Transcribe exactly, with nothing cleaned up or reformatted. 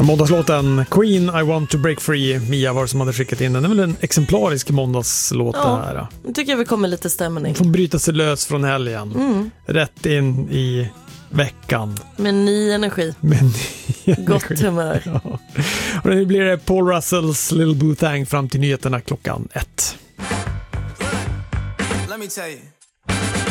Måndagslåten Queen, I want to break free. Mia var som hade skickat in den. Det är väl en exemplarisk måndagslåt ja, det här. Jag tycker vi kommer lite stämning. Får bryta sig lös från helgen. Mm. Rätt in i veckan. Med ny energi. Med ny energi. Gott humör. Ja. Och nu blir det Paul Russells Little Boo Thang fram till nyheterna klockan ett. Let me tell you.